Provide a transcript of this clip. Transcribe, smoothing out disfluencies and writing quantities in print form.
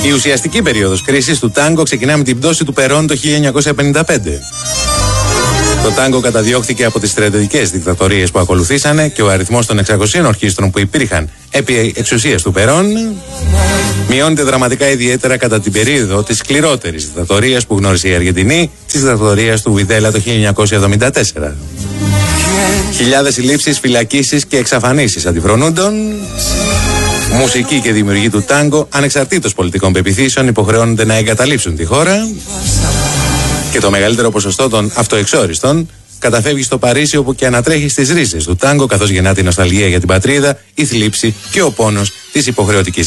Η ουσιαστική περίοδος κρίσης του τάγκο ξεκινά με την πτώση του Περόν το 1955. Το τάγκο καταδιώχθηκε από τις στρατιωτικές δικτατορίες που ακολουθήσανε και ο αριθμός των 600 ορχήστρων που υπήρχαν επί εξουσίας του Περόν μειώνεται δραματικά, ιδιαίτερα κατά την περίοδο της σκληρότερης δικτατορίας που γνώρισε η Αργεντινή, της δικτατορίας του Βιδέλα το 1974. Χιλιάδες συλλήψεις, φυλακίσεις και εξαφανίσεις αντιφρονούντων. Μουσικοί και δημιουργοί του τάγκο, ανεξαρτήτως πολιτικών πεποιθήσεων, υποχρεώνονται να εγκαταλείψουν τη χώρα. Και το μεγαλύτερο ποσοστό των αυτοεξόριστων καταφεύγει στο Παρίσι, όπου και ανατρέχει στις ρίζες του τάγκο, καθώς γεννά την νοσταλγία για την πατρίδα, η θλίψη και ο πόνος της υποχρεωτικής